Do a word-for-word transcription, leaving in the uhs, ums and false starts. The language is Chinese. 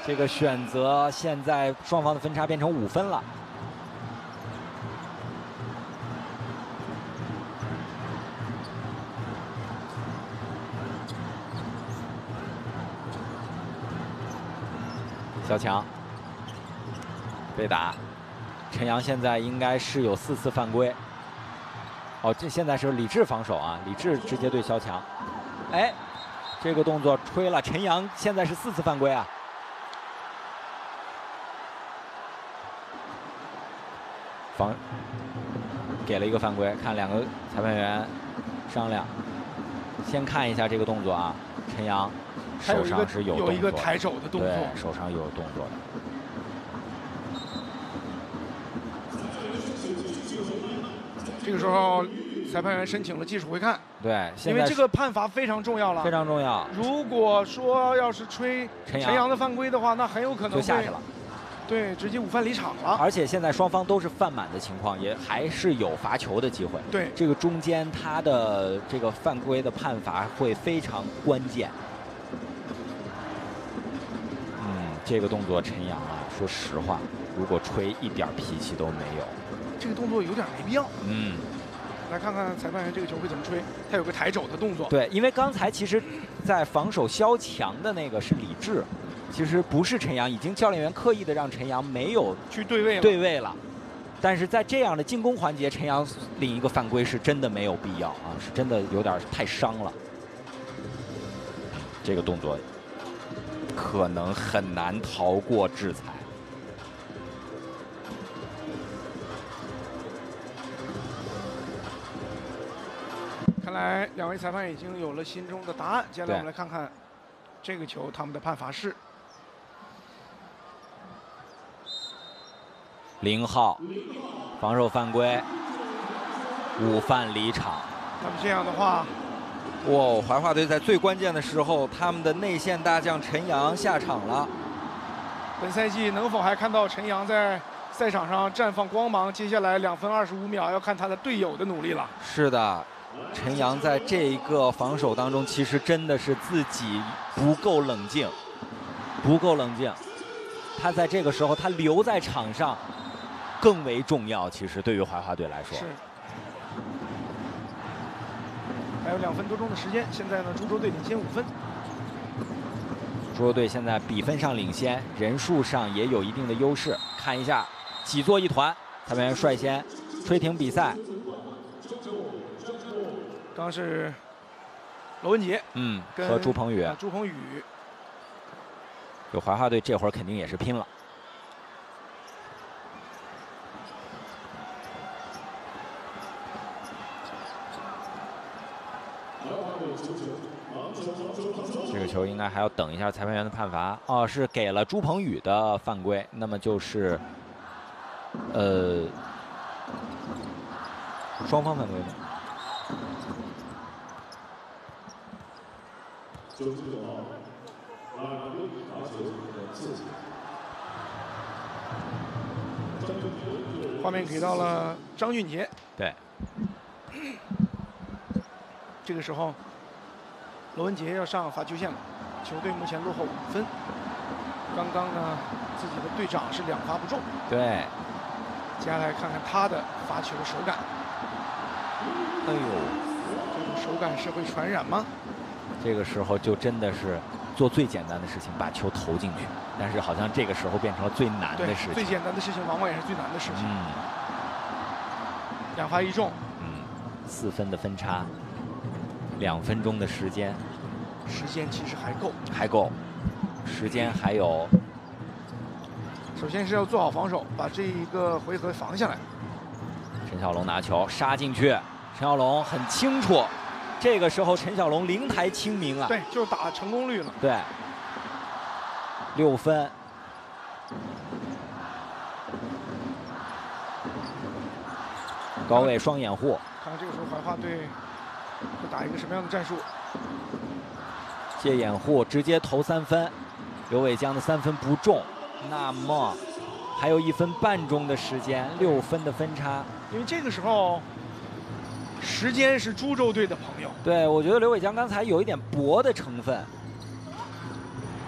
这个选择现在双方的分差变成五分了。小强被打，陈阳现在应该是有四次犯规。哦，这现在是李志防守啊，李志直接对肖强。哎，这个动作吹了，陈阳现在是四次犯规啊。防给了一个犯规，看两个裁判员商量，先看一下这个动作啊，陈阳。 手上是有有一个抬肘的动作， 对，手上有动作的。 这个时候，裁判员申请了技术回看。 对， 因为这个判罚非常重要了， 非常重要。 如果说要是吹陈阳的犯规的话，那很有可能就下去了。 对，直接五犯离场了。 而且现在双方都是犯满的情况，也还是有罚球的机会。 对， 这个中间他的这个犯规的判罚会非常关键。 这个动作，陈阳啊，说实话，如果吹一点脾气都没有， 这个动作有点没必要。 嗯， 来看看裁判员这个球会怎么吹，他有个抬肘的动作。 对，因为刚才其实，在防守肖强的那个是李志，其实不是陈阳，已经教练员刻意的让陈阳没有去对位了对位了。但是在这样的进攻环节，陈阳领一个犯规是真的没有必要啊，是真的有点太伤了。这个动作。 可能很难逃过制裁。 看来两位裁判已经有了心中的答案。接下来我们来看看这个球他们的判罚是。 零号防守犯规，五犯离场。 那么这样的话。 哇，怀化队在最关键的时候，他们的内线大将陈阳下场了。 本赛季能否还看到陈阳在赛场上绽放光芒？接下来两分二十五秒，要看他的队友的努力了。 是的，陈阳在这一个防守当中，其实真的是自己不够冷静，不够冷静。他在这个时候，他留在场上更为重要。其实对于怀化队来说。 是。 还有两分多钟的时间，现在呢，株洲队领先五分。 株洲队现在比分上领先，人数上也有一定的优势。看一下，挤作一团，裁判员率先吹停比赛。 刚刚是罗文杰， 嗯，和朱鹏宇。 啊、朱鹏宇， 就怀化队这会儿肯定也是拼了。 这个球应该还要等一下裁判员的判罚哦，是给了朱鹏宇的犯规，那么就是呃双方犯规吗？ 画面给到了张俊杰， 对， 这个时候。 罗文杰要上罚球线了，球队目前落后五分。刚刚呢，自己的队长是两罚不中。 对。 接下来看看他的罚球手感。 哎呦， 这种手感是会传染吗？ 这个时候就真的是做最简单的事情，把球投进去。但是好像这个时候变成了最难的事情。 最简单的事情往往也是最难的事情。 嗯。 两罚一中。 嗯，四分的分差。 两分钟的时间， 时间其实还够， 还够，时间还有。 首先是要做好防守，把这一个回合防下来。 陈小龙拿球杀进去，陈小龙很清楚，这个时候陈小龙灵台清明啊。 对，就是打成功率了。 对，六分。高位双掩护。 看看这个时候怀化队。 会打一个什么样的战术？ 借掩护直接投三分，刘伟江的三分不中，那么还有一分半钟的时间，六分的分差。 因为这个时候时间是株洲队的朋友。 对，我觉得刘伟江刚才有一点搏的成分。